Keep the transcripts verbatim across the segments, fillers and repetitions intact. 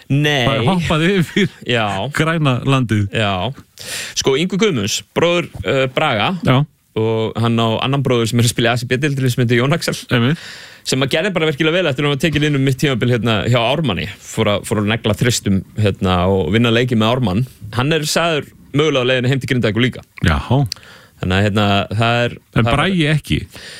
Nei. Það hoppaði yfir Já. græna landið. Já. Sko, Ingu Guðmunds, bróður uh, Braga. Já. Og hann á annan bróður sem er að spila A C B-deildinni sem heitir Jón Axel. Einmitt. Sem að gerði bara virkilega vel eftir að hann var tekinn inn um mitt tímabil hérna hjá Ármanni. Fór að, fór að negla þristum hérna og vinna leiki með Ármann. Hann er sagður mögulega á leiðinni heim til Grindavíkur líka. Já. Þannig að hérna, það er... En Bragi ekki?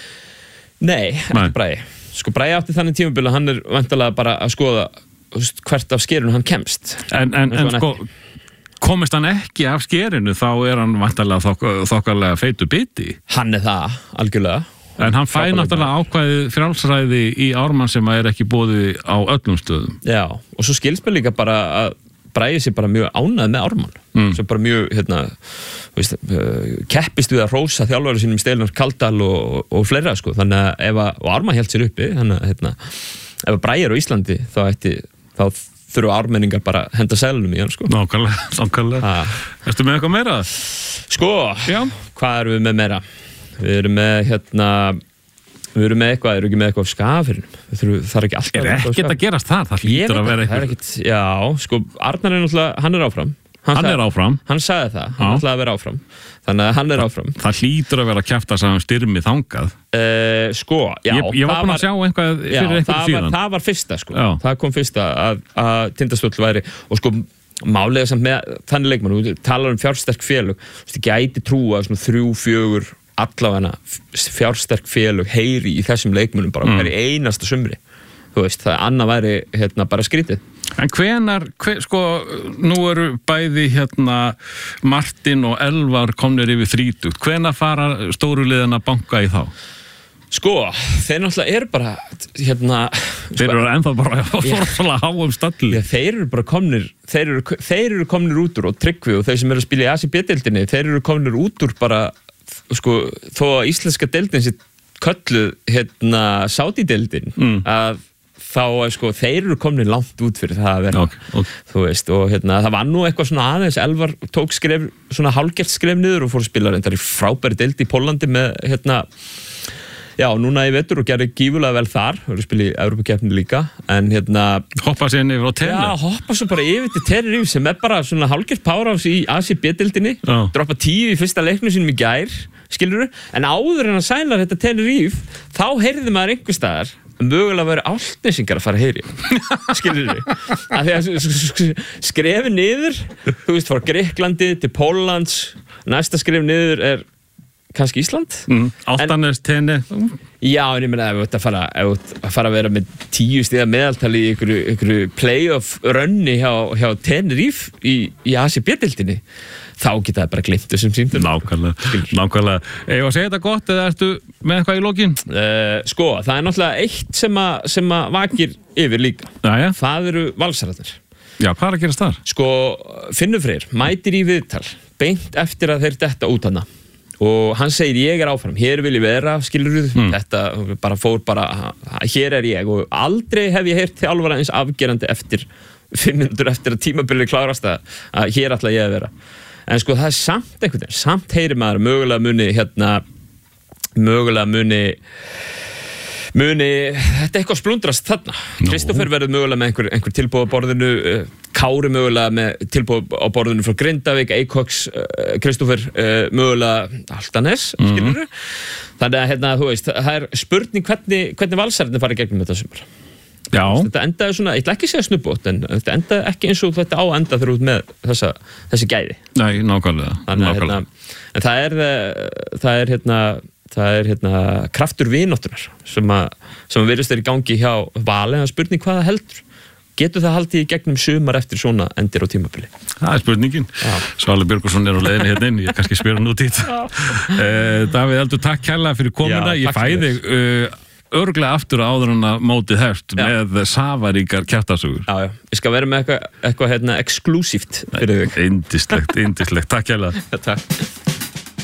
Nei, ekki Nei. Bragi. Sko, Bragi átti þannig tímabil að hann er vantarlega bara að skoða hvert af skerunum hann kemst. En, en, en sko... komist hann ekki af skerinu þá er hann vantarlega þok þokkarlega feitu biti. Hann er það, algjörlega. En hann fæ náttúrulega ákvæði frjálsræði í Ármann sem er ekki boðið á öllum stöðum. Já, og svo skilst mér líka bara að Bragi sér bara mjög ánægð með Ármann. Mm. Svo bara mjög, hérna, veist, uh, keppist við að rósa þjálfari sínum Steinar Kaldal og, og fleira, sko. Þannig að ef að, og Ármann hélt sér uppi, þannig að, hérna, ef að Bragi er á Íslandi, þá ætti, þá þurfa ármenningar bara að henda seglunum í hann, sko. Nákvæmlega, nákvæmlega. Ertu með eitthvað meira? Sko, Já. Hvað erum við með meira? Við erum með, hérna, við erum með eitthvað, erum við ekki með eitthvað af skafirinn? Það er ekki alltaf... Er ekkert að gerast þar? Það hlýtur að vera eitthvað... Ekkit, já, sko, Arnar er náttúrulega, hann er áfram. Hann, hann er áfram. Hann sagði það, hann ætlaði að vera áfram. Þannig að hann er áfram. Það hlýtur að vera að kjafta saman styrmi þangað. Uh, sko, já. Ég, ég var búin að sjá eitthvað fyrir já, eitthvað síðan. Var, það var fyrsta, sko. Já. Það kom fyrsta að, að Tindastóll væri, og sko, málega samt með þannig leikmann, þú talar um fjársterk félög, þú veist, gæti trúa svona þrjú, fjögur, allavega fjársterk félög heyri í þessum leikmönnum bara mm. hverju einasta sumri. Þú veist, það annað væri hérna bara skrítið. En hvenar, hver, sko, nú eru bæði hérna Martin og Elvar komnir yfir þrítugt. Hvenar fara stóru liðin að banka í þá? Sko, þeir náttúrulega eru bara hérna... Þeir eru ennþá bara fórfala háum stalli. Já, þeir eru bara komnir, þeir eru, þeir eru komnir út úr og Tryggvi og þeir sem eru að spila í A C B-deildinni, þeir eru komnir út úr bara, sko, þó að íslenska deildin sé kölluð hérna Saudi-deildin, mm. að þá, sko, þeir eru komnir langt út fyrir það að vera, okay, okay. þú veist, og hérna, það var nú eitthvað svona aðeins, Elvar tók skref, svona hálfgert skref niður og fór að spila reyndar í frábæri deild í Póllandi með, hérna, já, núna í vetur og gerði gífurlega vel þar, við erum spilað í Evrópukeppni líka, en hérna... Hoppa sér yfir á Tenerife? Já, hoppa svo bara yfir til Tenerife sem er bara svona hálfgert powerhouse í A C B-deildinni, oh. droppa tíu í fyrsta leiknum sínum í gær, skilurðu, en áður en að sæla þetta Tenerife, þá heyrði maður einhvers staðar mögulega að vera áltnesingar að fara að heyri skilur þið að því að skrefi niður þú veist, frá Grikklandi til Póllands næsta skref niður er kannski Ísland mm, Áltanes, Tenni já, en ég meina, ef þú ert að fara að fara að vera með tíu stiga meðaltali í einhverju, einhverju playoff runni hjá, hjá Tenerife í, í A C B-deildinni þá geta það bara glimt þessum símtur nákvæmlega, nákvæmlega Eða að segja þetta gott eða ertu með eitthvað í lokin? Uh, sko, það er náttúrulega eitt sem að, sem að vakir yfir líka Jæja. Það eru valsararnir Já, hvað er að gerast þar? Sko, Finnur Freyr mætir í viðtal beint eftir að þeir detta út hana og hann segir ég er áfram, hér vil ég vera skilurðu, mm. þetta bara fór bara hér er ég og aldrei hef ég heyrt þjálfara eins afgerandi eftir fimm mínútur eftir að tímabilið klárast að, að hér ætla ég að vera en sko það er samt einhvern veginn, samt heyri maður mögulega muni hérna, mögulega muni muni, þetta er eitthvað splundrast þarna. Kristoffer verður mögulega með einhver, einhver tilbúð á borðinu, Kári mögulega með tilbúð á borðinu frá Grindavík, Eikoks, Kristoffer mögulega Altanes, mm-hmm. skilurðu. Þannig að hérna, þú veist, það er spurning hvernig, hvernig valsararnir fara í gegnum þetta sumar. Já. Þetta endaði svona, ég ætla ekki að segja snubbótt, en þetta endaði ekki eins og þetta á að enda þegar út með þessa, þessi gæði. Nei, nákvæmlega. Þannig að hérna, en það er, það er hérna, það er hérna kraftur vináttunar sem að, sem að virðist er í gangi hjá Vali, en spurning hvað það heldur. Getur það haldið í gegnum sumar eftir svona endir á tímabili? Það er spurningin. Svali Björgusson er á leiðinni hérna inn, ég kannski spyr hann út í þetta. uh, Davíð Eldur, takk kærlega fyrir komuna. Já, ég fæði uh, örglega aftur áður en að mótið hefst með safaríkar kjaftasögur. Já, já. Ég skal vera með eitthvað, eitthvað hérna, exklusíft fyrir þig. Yndislegt, yndislegt. Takk kærlega. Takk.